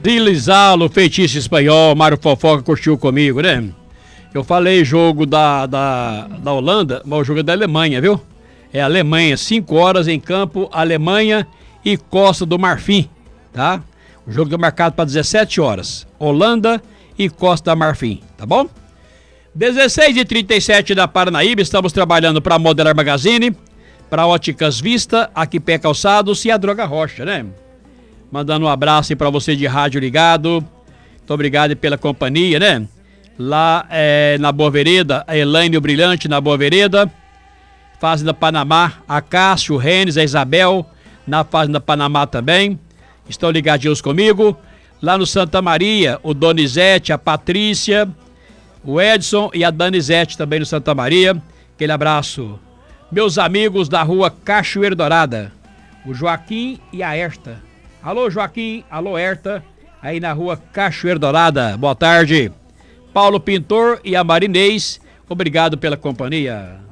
Deslizá-lo, feitiço espanhol, Mário Fofoca curtiu comigo, né? Eu falei jogo da Holanda, mas o jogo é da Alemanha, viu? É Alemanha, 5 horas em campo, Alemanha e Costa do Marfim, tá? O jogo é marcado para 17 horas, Holanda e Costa do Marfim, tá bom? 16h37 da Paranaíba, estamos trabalhando para a Modelar Magazine, para Óticas Vista, Aqui Pé Calçados e a Droga Rocha, né? Mandando um abraço aí para você de rádio ligado, muito obrigado pela companhia, né? Lá na Boa Vereda, a Elaine o Brilhante na Boa Vereda, Fazenda Panamá, a Cássio, o Renes, a Isabel, na Fazenda Panamá também, estão ligadinhos comigo. Lá no Santa Maria, o Donizete, a Patrícia, o Edson e a Danizete também no Santa Maria, aquele abraço. Meus amigos da rua Cachoeira Dourada, o Joaquim e a Herta. Alô Joaquim, alô Herta, aí na rua Cachoeira Dourada, boa tarde. Paulo Pintor e a Marinês, obrigado pela companhia.